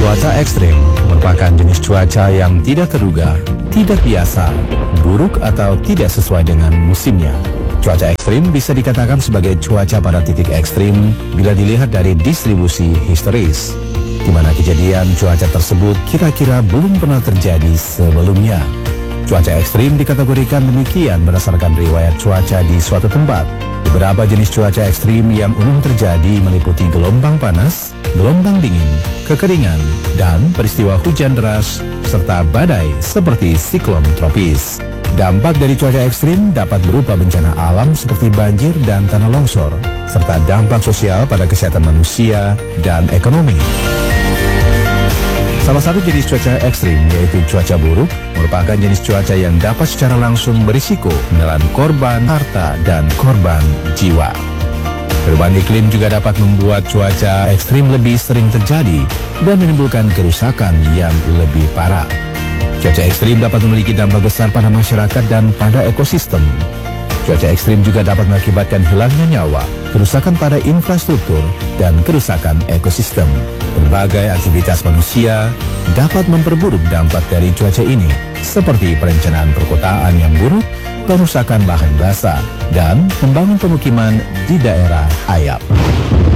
Cuaca ekstrim merupakan jenis cuaca yang tidak terduga, tidak biasa, buruk atau tidak sesuai dengan musimnya. Cuaca ekstrim bisa dikatakan sebagai cuaca pada titik ekstrim bila dilihat dari distribusi historis, di mana kejadian cuaca tersebut kira-kira belum pernah terjadi sebelumnya. Cuaca ekstrim dikategorikan demikian berdasarkan riwayat cuaca di suatu tempat. Beberapa jenis cuaca ekstrim yang umum terjadi meliputi gelombang panas, gelombang dingin, kekeringan, dan peristiwa hujan deras, serta badai seperti siklon tropis. Dampak dari cuaca ekstrim dapat berupa bencana alam seperti banjir dan tanah longsor, serta dampak sosial pada kesehatan manusia dan ekonomi. Salah satu jenis cuaca ekstrim yaitu cuaca buruk merupakan jenis cuaca yang dapat secara langsung berisiko menelan korban harta dan korban jiwa. Perubahan iklim juga dapat membuat cuaca ekstrim lebih sering terjadi dan menimbulkan kerusakan yang lebih parah. Cuaca ekstrim dapat memiliki dampak besar pada masyarakat dan pada ekosistem. Cuaca ekstrim juga dapat mengakibatkan hilangnya nyawa, kerusakan pada infrastruktur, dan kerusakan ekosistem. Berbagai aktivitas manusia dapat memperburuk dampak dari cuaca ini, seperti perencanaan perkotaan yang buruk, perusakan lahan basah, dan membangun pemukiman di daerah ayap.